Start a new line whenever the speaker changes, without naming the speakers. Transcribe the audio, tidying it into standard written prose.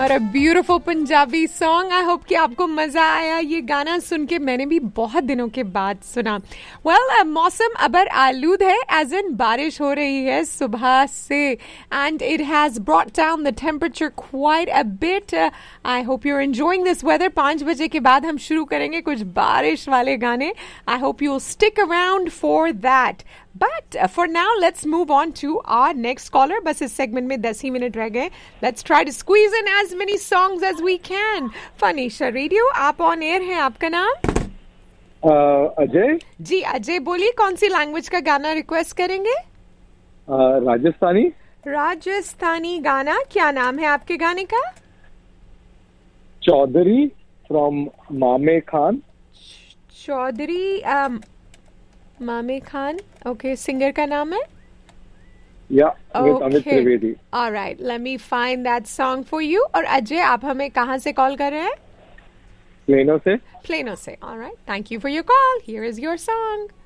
और a beautiful Punjabi song. I hope कि आपको मजा आया ये गाना सुन के। मैंने भी बहुत दिनों के बाद सुना। मौसम अबर आलूद है, एज इन बारिश हो रही है सुबह से, and it has brought down the temperature quite a bit. I hope you are enjoying this weather. 5 बजे के बाद हम शुरू करेंगे कुछ बारिश वाले गाने। I hope you will stick around for that. But for now, let's move on to our next caller. बस इस segment में 10 ही मिनट रह गए. Let's try to squeeze in as many songs as we can. Fanisha Radio, आप on air हैं. आपका नाम?
अजय
जी अजय, बोलिए कौन सी लैंग्वेज का गाना रिक्वेस्ट करेंगे?
राजस्थानी।
राजस्थानी गाना। क्या नाम है आपके गाने का?
चौधरी फ्रॉम मामे खान।
चौधरी मामे खान। ओके, सिंगर का नाम है?
with Amit Trivedi.
All right, let me find that song for you. और अजय, आप हमें कहाँ से कॉल कर रहे हैं?
प्लेनो से।
Plano से. All right, thank you for your call. Here is your song.